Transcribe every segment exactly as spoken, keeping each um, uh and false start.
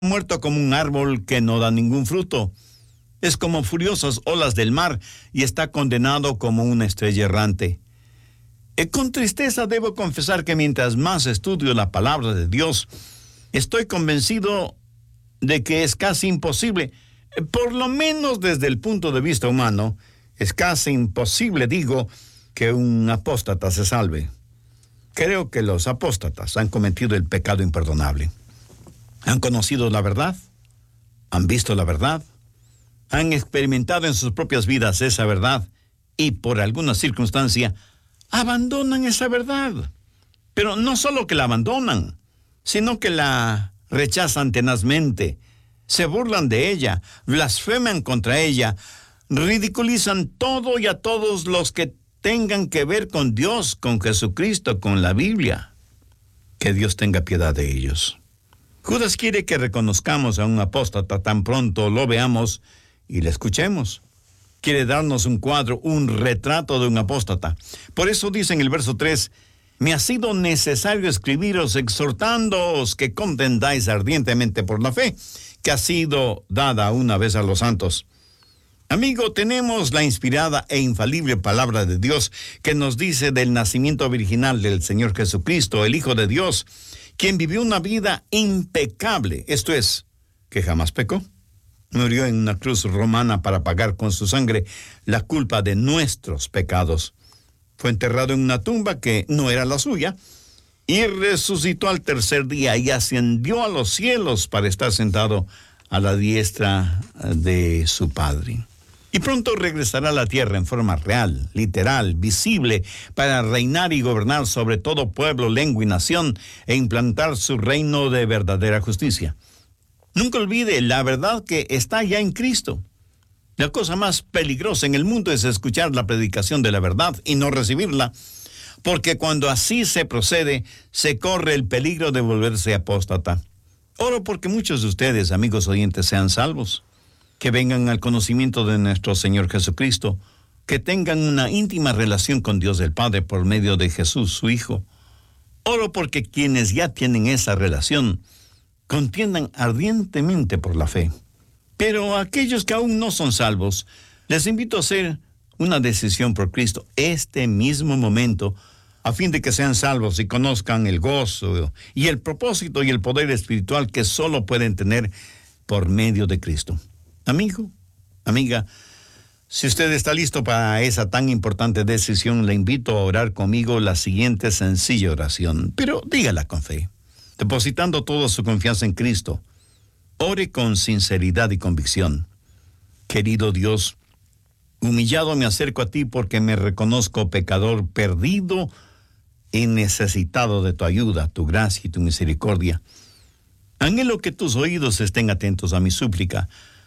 muerto como un árbol que no da ningún fruto. Es como furiosas olas del mar y está condenado como una estrella errante. Y con tristeza debo confesar que mientras más estudio la palabra de Dios, estoy convencido de que es casi imposible, por lo menos desde el punto de vista humano, es casi imposible, digo, que un apóstata se salve. Creo que los apóstatas han cometido el pecado imperdonable. Han conocido la verdad, han visto la verdad, han experimentado en sus propias vidas esa verdad y por alguna circunstancia abandonan esa verdad. Pero no solo que la abandonan, sino que la rechazan tenazmente, se burlan de ella, blasfeman contra ella, ridiculizan todo y a todos los que tengan que ver con Dios, con Jesucristo, con la Biblia. Que Dios tenga piedad de ellos. Judas quiere que reconozcamos a un apóstata tan pronto lo veamos y le escuchemos. Quiere darnos un cuadro, un retrato de un apóstata. Por eso dice en el verso tres, me ha sido necesario escribiros exhortándoos que contendáis ardientemente por la fe que ha sido dada una vez a los santos. Amigo, tenemos la inspirada e infalible palabra de Dios que nos dice del nacimiento virginal del Señor Jesucristo, el Hijo de Dios, quien vivió una vida impecable, esto es, que jamás pecó. Murió en una cruz romana para pagar con su sangre la culpa de nuestros pecados. Fue enterrado en una tumba que no era la suya y resucitó al tercer día y ascendió a los cielos para estar sentado a la diestra de su Padre. Y pronto regresará a la tierra en forma real, literal, visible, para reinar y gobernar sobre todo pueblo, lengua y nación e implantar su reino de verdadera justicia. Nunca olvide la verdad que está ya en Cristo. La cosa más peligrosa en el mundo es escuchar la predicación de la verdad y no recibirla, porque cuando así se procede, se corre el peligro de volverse apóstata. Oro porque muchos de ustedes, amigos oyentes, sean salvos, que vengan al conocimiento de nuestro Señor Jesucristo, que tengan una íntima relación con Dios el Padre por medio de Jesús, su Hijo. Oro porque quienes ya tienen esa relación, contiendan ardientemente por la fe. Pero a aquellos que aún no son salvos, les invito a hacer una decisión por Cristo este mismo momento, a fin de que sean salvos y conozcan el gozo y el propósito y el poder espiritual que solo pueden tener por medio de Cristo. Amigo, amiga, si usted está listo para esa tan importante decisión, le invito a orar conmigo la siguiente sencilla oración, pero dígala con fe, depositando toda su confianza en Cristo. Ore con sinceridad y convicción. Querido Dios, humillado me acerco a ti porque me reconozco pecador perdido y necesitado de tu ayuda, tu gracia y tu misericordia. Anhelo que tus oídos estén atentos a mi súplica,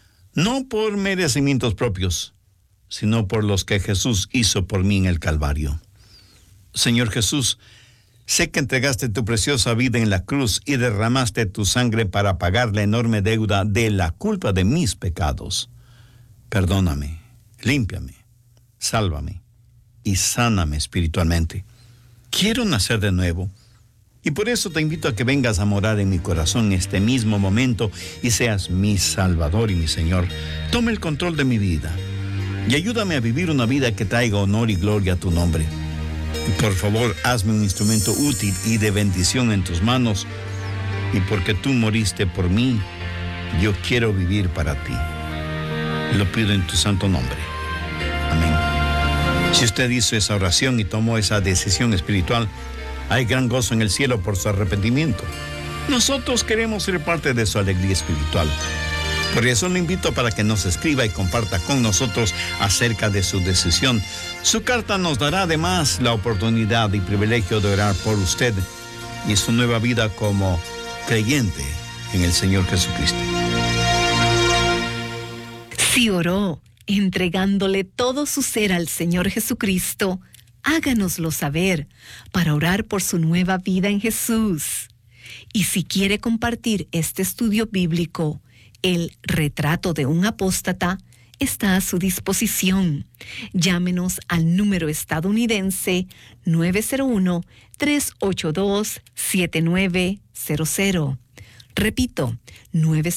no por merecimientos propios, sino por los que Jesús hizo por mí en el Calvario. Señor Jesús, sé que entregaste tu preciosa vida en la cruz y derramaste tu sangre para pagar la enorme deuda de la culpa de mis pecados. Perdóname, límpiame, sálvame y sáname espiritualmente. Quiero nacer de nuevo y por eso te invito a que vengas a morar en mi corazón en este mismo momento y seas mi Salvador y mi Señor. Toma el control de mi vida y ayúdame a vivir una vida que traiga honor y gloria a tu nombre. Por favor, hazme un instrumento útil y de bendición en tus manos, y porque tú moriste por mí, yo quiero vivir para ti. Lo pido en tu santo nombre. Amén. Si usted hizo esa oración y tomó esa decisión espiritual, hay gran gozo en el cielo por su arrepentimiento. Nosotros queremos ser parte de su alegría espiritual. Por eso le invito para que nos escriba y comparta con nosotros acerca de su decisión. Su carta nos dará además la oportunidad y privilegio de orar por usted y su nueva vida como creyente en el Señor Jesucristo. Si oró entregándole todo su ser al Señor Jesucristo, háganoslo saber para orar por su nueva vida en Jesús. Y si quiere compartir este estudio bíblico, el retrato de un apóstata, está a su disposición. Llámenos al número estadounidense nueve cero uno, tres ocho dos, siete nueve cero cero. Repito, nueve